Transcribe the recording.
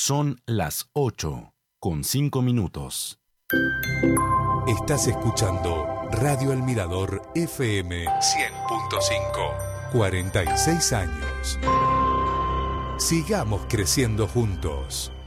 Son las 8:05. Estás escuchando Radio El Mirador FM 100.5. 46 años. Sigamos creciendo juntos.